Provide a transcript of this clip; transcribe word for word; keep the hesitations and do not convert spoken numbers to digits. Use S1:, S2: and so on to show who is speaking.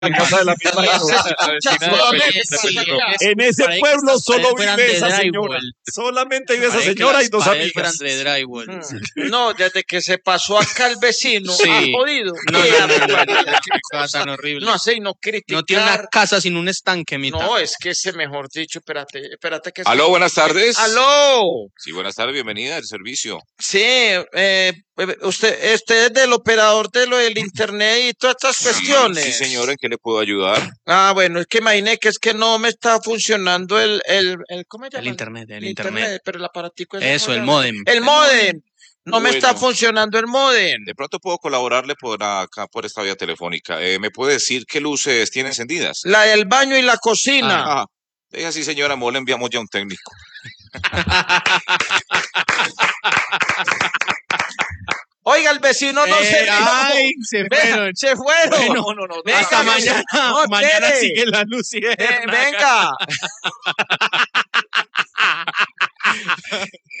S1: la casa de la misma señora. En ese pueblo solo vive esa señora. Solamente vive esa señora y dos amigas.
S2: No, desde que se pasó acá el vecino,
S3: sí.
S2: ha jodido.
S3: No, no, no, no, no, qué cosa tan horrible.
S2: No hace y no criticar.
S3: No tiene una casa sin un estanque, mitad.
S2: No, es que ese, mejor dicho, espérate, espérate que...
S4: Aló, buenas tardes.
S2: Aló.
S4: Sí, buenas tardes, bienvenida al servicio.
S2: Sí, eh, usted, usted es del operador de lo del internet y todas estas cuestiones.
S4: Sí, señora, ¿en qué le puedo ayudar?
S2: Ah, bueno, es que imaginé que es que no me está funcionando el, el, el ¿cómo se llama?
S3: El internet, el,
S2: el
S3: internet.
S2: internet. Pero el aparatico es
S3: Eso, el módem.
S2: El módem. No
S4: bueno,
S2: me está funcionando el módem.
S4: De pronto puedo colaborarle por acá, por esta vía telefónica. Eh, ¿Me puede decir qué luces tiene encendidas?
S2: La del baño y la cocina.
S4: Ah, es así, señora, mo le enviamos ya un técnico.
S2: Oiga, el vecino no
S3: eh,
S2: se rió.
S3: Ay, se fueron.
S2: Se fueron.
S3: Bueno, no, no, no.
S2: Venga,
S3: hasta mañana.
S2: No,
S3: mañana
S2: espere.
S3: sigue la luz y
S2: Eh, venga.